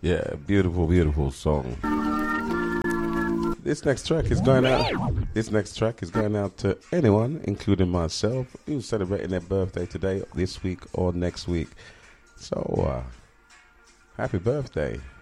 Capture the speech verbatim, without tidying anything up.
Yeah, beautiful, beautiful song. This next track is going out. This next track is going out to anyone, including myself, who's celebrating their birthday today, this week, or next week. So, uh, happy birthday.